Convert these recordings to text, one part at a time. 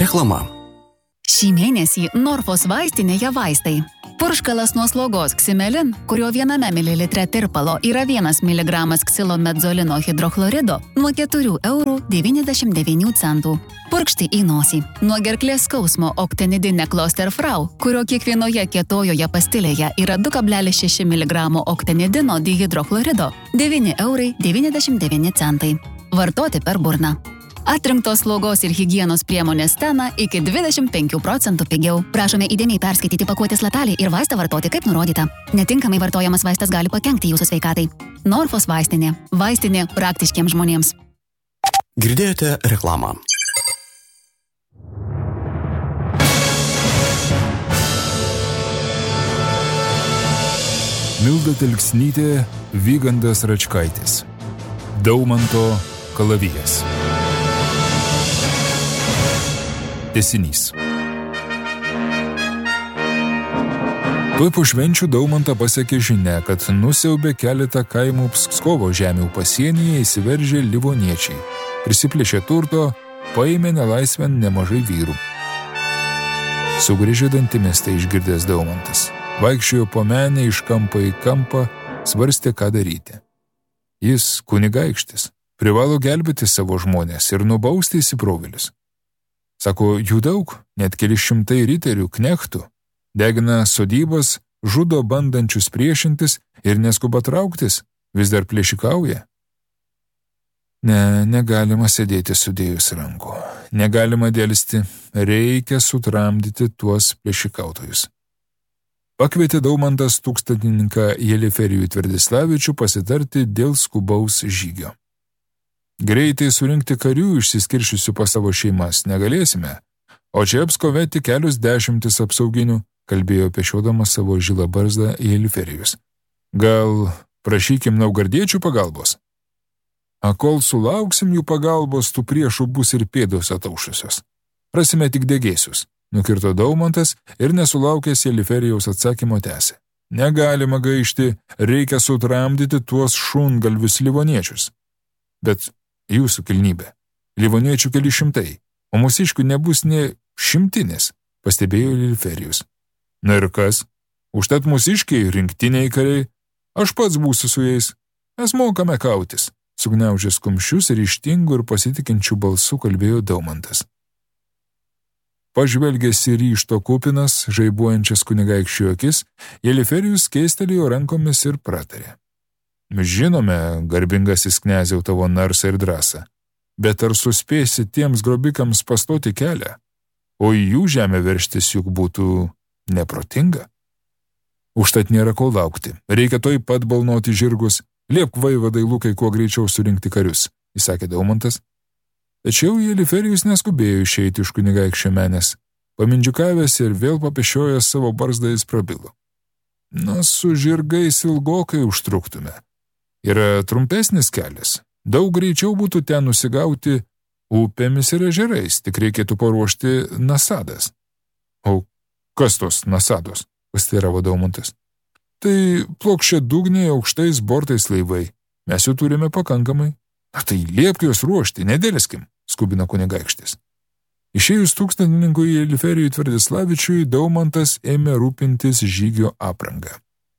Reklama. Šį mėnesį Norfos vaistinėje vaistai. Purškalas nuo slogos Ximelin, kurio 1 mililitre tirpalo yra 1 miligramas ksilomedzolino hidrochlorido, nuo 4,99 €. Purkšti į nosį. Nuo gerklės skausmo Octinidine Closterfrau, kurio kiekvienoje kietojoje pastilėje yra 2,6 mg octinidino dihidrochlorido, 9,99 €. Vartoti per burną. Atrinktos slaugos ir higienos priemonės Stena iki 25% pigiau. Prašome įdėmiai perskaityti pakuotės lapelį ir vaistą vartoti kaip nurodyta. Netinkamai vartojamas vaistas gali pakenkti jūsų sveikatai. Norfos vaistinė. Vaistinė praktiškiems žmonėms. Girdėjote reklamą. Milda Telksnytė, Vygandas Račkaitis. Daumanto kalavijas. Tęsinys. Tuoj po švenčių Daumantą pasiekė žinia, kad nusiaubė keletą kaimų Pskovo žemių pasienyje įsiveržė livoniečiai. Prisiplėšė turto, paėmė nelaisvėn nemažai vyrų. Sugrįžė dantimis tai išgirdęs Daumantas. Vaikščiojo po menę iš kampo į kampą, svarstė, ką daryti. Jis, kunigaikštis, privalo gelbėti savo žmonės ir nubausti įsibrovėlius. Sako, jų daug, net keli šimtai riterių, knechtų, degina sodybas, žudo bandančius priešintis ir neskuba trauktis, vis dar plėšikauja. Ne, negalima sėdėti sudėjus rankų, negalima dėlsti, reikia sutramdyti tuos plėšikautojus. Pakvietė Daumantas tūkstantininką Jeliferijų Tverdislavičių pasitarti dėl skubaus žygio. Greitai surinkti karių išsiskiršiusių pas savo šeimas negalėsime, o čia Pskove tik kelius dešimtis apsauginių, kalbėjo pešiodamas savo žilą barzdą Jeliferijus. Gal prašykim naugardiečių pagalbos? A kol sulauksim jų pagalbos, tų priešų bus ir pėdos ataušusios. Rasime tik degėsius, nukirto Daumantas ir nesulaukęs Jeliferijaus atsakymo tęsė. Negalima gaišti, reikia sutramdyti tuos šungalvius livoniečius. Bet jūsų kilnybė, livoniečių keli šimtai, o mūsiškių nebus nė šimtinės, pastebėjo Jeliferijus. Na ir kas? Užtat mūsiškiai rinktiniai kariai, aš pats būsiu su jais, mes mokame kautis, sugniaužęs kumščius ir ryžtingų ir pasitikinčių balsų kalbėjo Daumantas. Pažvelgęs į ryžto kupinas, žaibuojančias kunigaikščių akis, Jeliferijus keistelėjo rankomis ir pratarė. Žinome, garbingasis kneziau, tavo narsą ir drąsą, bet ar suspėsi tiems grobikams pastoti kelią, o į jų žemę veržtis juk būtų neprotinga? Užtat nėra ko laukti, reikia toj pat balnoti žirgus, liepk vaivadai Lukai kuo greičiau surinkti karius, įsakė Daumantas. Tačiau Jeliferijus neskubėjo išeiti iš kunigaikščio menės, pamindžiukavęs ir vėl papešiojęs savo barzdą jis prabilo. Na, su žirgais ilgokai užtruktume. Yra trumpesnis kelias, daug greičiau būtų ten nusigauti upėmis ir ežerais, tik reikėtų paruošti nasadas. O kas tos nasados? Pasiteiravo Daumantas. Tai plokščia dugniai aukštais bortais laivai, mes jų turime pakankamai. Na tai liepk juos ruošti, nedėliskim, skubino kunigaikštis. Išėjus tūkstantininkui Jeliferijui Tverdislavičiui, Daumantas ėmė rūpintis žygio aprangą.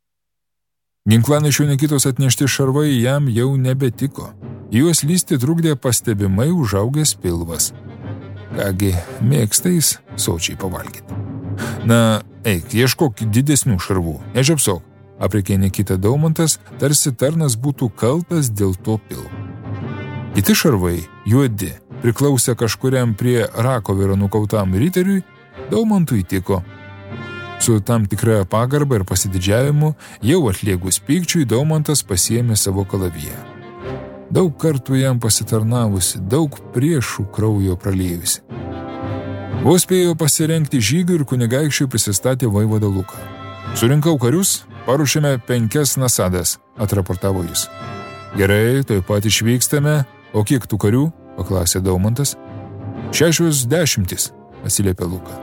Ginklanešių Nikitos atnešti šarvai jam jau nebetiko. Juos lysti trukdė pastebimai užaugęs pilvas. Kągi, mėgstais sočiai pavalgyti. Na, eik, ieškok didesnių šarvų, nežiapsok, aprėkė Nikita Daumantas, tarsi tarnas būtų kaltas dėl to pilvo. Kiti šarvai, juodi, priklausė kažkuriam prie Rakoviro nukautam riteriui, Daumantui tiko. Su tam tikra pagarba ir pasididžiavimu, jau atliegus pykčiui, Daumantas pasiėmė savo kalaviją. Daug kartų jam pasitarnavusi, daug priešų kraujo praliejusi. Vos spėjo pasirengti žygį ir kunigaikščiui prisistatė vaivada Luką. Surinkau karius, paruošėme 5 nasadas, atraportavo jis. Gerai, tuoj pat išvykstame, o kiek tų karių? Paklausė Daumantas. 60, atsiliepė Luka.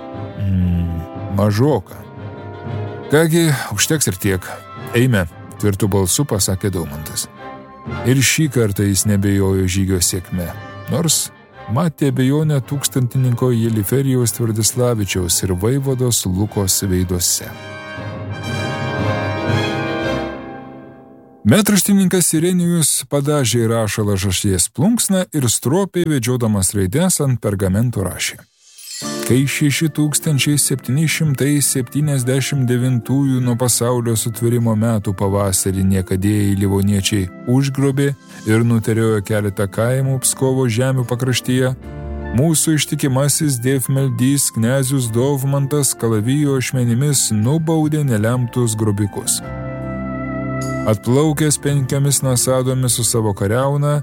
Mažoka. Kągi, užteks ir tiek. Eime, tvirtų balsu pasakė Daumantas. Ir šį kartą jis nebejojo žygio sėkme, nors matė abejonę tūkstantininko Jeliferijaus Tverdislavičiaus ir vaivados Lukos veiduose. Metraštininkas Irenijus padažė rašalą žąsies plunksną ir stropiai vedžiodamas raides ant pergamento rašė. Kai 6779 nuo pasaulio sutvėrimo metų pavasarį niekadėjai livoniečiai užgrobė ir nuterėjo keletą kaimų Pskovo žemių pakraštyje, mūsų ištikimasis dievmeldys knezius Dovmantas kalavijo ašmenimis nubaudė nelemtus grobikus. Atplaukęs 5 nasadomis su savo kariauna,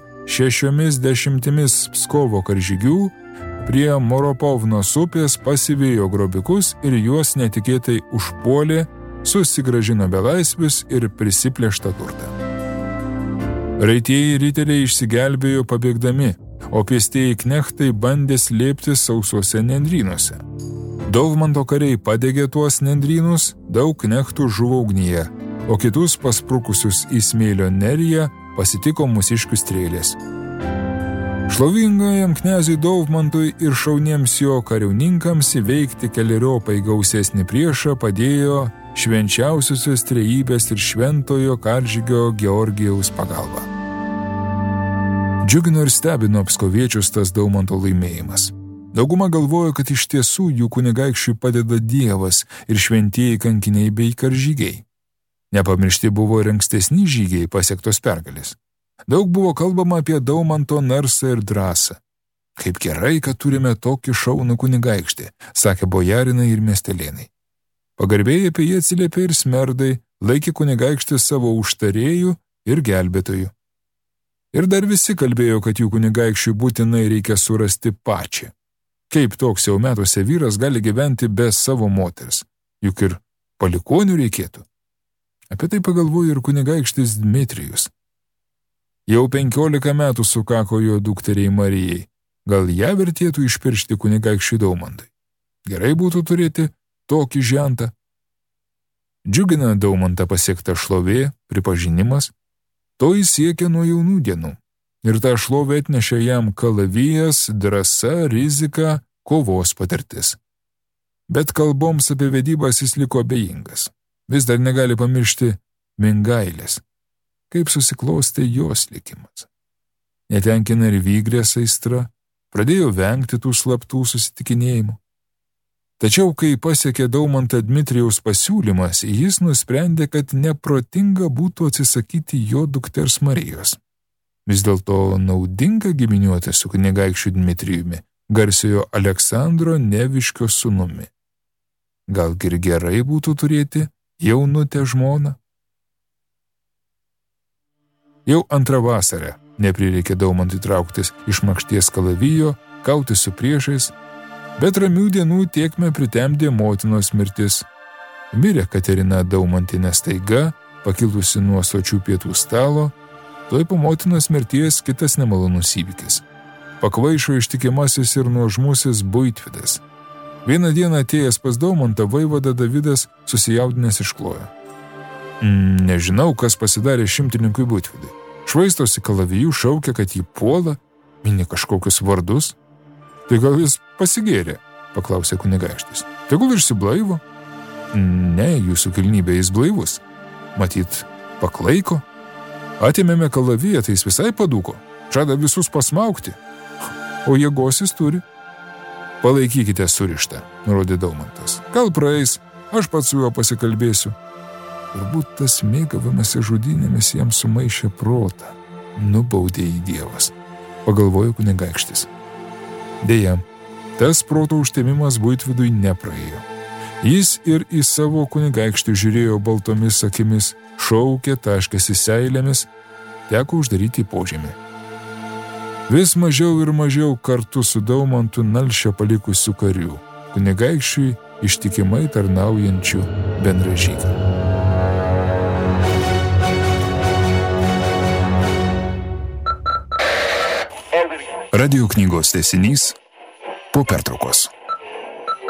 60 Pskovo karžygių, prie Moropovnos upės pasivėjo grobikus ir juos netikėtai užpuolė, susigrąžino belaisvius ir prisiplėštą turtą. Raitieji riteriai išsigelbėjo pabėgdami, o pėstieji knechtai bandė slėptis sausuose nendrynuose. Dovmanto kariai padegė tuos nendrynus, daug knechtų žuvo ugnyje, o kitus pasprukusius į smėlio neriją pasitiko mūsiškių strėlės. Šlovingajam knezui Dovmantui ir šauniems jo kariauninkams įveikti keleriopai gausesnį priešą padėjo švenčiausiosios trejybės ir šventojo karžygio Georgijaus pagalba. Džiugino ir stebino pskoviečius tas Daumanto laimėjimas. Dauguma galvojo, kad iš tiesų jų kunigaikščiui padeda Dievas ir šventieji kankiniai bei karžygiai. Nepamiršti buvo ir ankstesni žygiai pasiektos pergalės. Daug buvo kalbama apie Daumanto narsą ir drąsą. Kaip gerai, kad turime tokį šaunų kunigaikštį, sakė bojarinai ir miestelėnai. Pagarbiai apie jį atsiliepė ir smerdai, laikė kunigaikštį savo užtarėjų ir gelbėtojų. Ir dar visi kalbėjo, kad jų kunigaikščiui būtinai reikia surasti pačią. Kaip toks jau metuose vyras gali gyventi be savo moters, juk ir palikonių reikėtų. Apie tai pagalvojo ir kunigaikštis Dmitrijus. Jau 15 metų sukako jo dukteriai Marijai, gal ją vertėtų išpiršti kunigaikščiui Daumantui. Gerai būtų turėti tokį žentą. Džiugina Daumantą pasiekta šlovė, pripažinimas, to jis siekia nuo jaunų dienų. Ir tą šlovę atnešė jam kalavijas, drąsa, rizika, kovos patirtis. Bet kalboms apie vedybas jis liko abejingas. Vis dar negali pamiršti Mingailės, kaip susiklostė jos likimas. Netenkina ir Vygrės aistra, pradėjo vengti tų slaptų susitikinėjimų. Tačiau, kai pasiekė Daumantą Dmitrijaus pasiūlymas, jis nusprendė, kad neprotinga būtų atsisakyti jo dukters Marijos. Vis dėlto naudinga giminiuoti su kunigaikščiu Dmitrijumi, garsiojo Aleksandro Neviškio sūnumi. Gal ir gerai būtų turėti jaunutę žmoną? Jau antrą vasarą neprireikė Daumantui trauktis iš makšties kalavijo, kauti su priešais, bet ramių dienų tėkmę pritemdė motinos mirtis. Mirė Katerina Daumantinė staiga, pakilusi nuo sočių pietų stalo, tuoj po motinos mirties kitas nemalonus įvykis. Pakvaišo ištikimasis ir nuožmusis Buitvydas. Vieną dieną atėjęs pas Daumantą vaivada Davidas susijaudinęs išklojo. Nežinau, kas pasidarė šimtininkui Buitvydui. Švaistosi kalavijų, šaukia, kad jį puola, mini kažkokius vardus. Tai gal jis pasigėrė, paklausė kunigaikštis. Tegul išsiblaivo. Ne, jūsų kilnybė, jis blaivus. Matyt, paklaiko. Atėmėme kalaviją, tai jis visai padūko. Žada visus pasmaukti. O jėgos jis turi. Palaikykite surištą, nurodė Daumantas. Gal praeis, aš pats su juo pasikalbėsiu. Turbūt tas mėgavimas žudynėmis jam sumaišė protą. Nubaudė į Dievas, pagalvojo kunigaikštis. Deja, tas proto užtemimas Buitvydui nepraėjo. Jis ir į savo kunigaikštį žiūrėjo baltomis akimis, šaukė, taškėsi seilėmis, teko uždaryti į požemį. Vis mažiau ir mažiau kartu su Daumantu nalšę palikusių karių, kunigaikščiui ištikimai tarnaujančių bendražygių. Radio knygos tęsinys po pertraukos.